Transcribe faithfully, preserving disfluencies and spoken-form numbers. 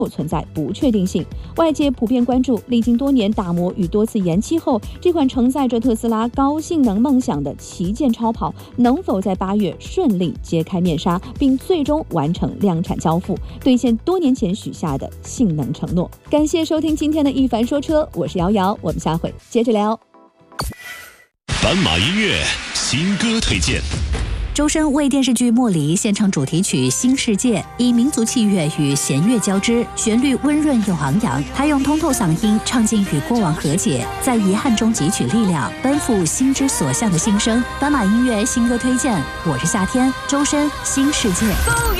存在不确定性。外界普遍关注，历经多年打磨与多次延期后，这款承载着特斯拉高性能梦想的旗舰超跑能否在八月顺利揭开面纱，并最终完成量产交付，兑现多年前许下的性能承诺。感谢收听今天的一凡说车，我是瑶瑶，我们下回接着聊。 斑马音乐新歌推荐。 周深为电视剧《茉莉》献唱主题曲《新世界》，以民族器乐与弦乐交织，旋律温润又昂扬。他用通透嗓音唱尽与过往和解，在遗憾中汲取力量，奔赴心之所向的心声。斑马音乐新歌推荐，我是夏天，周深《新世界》。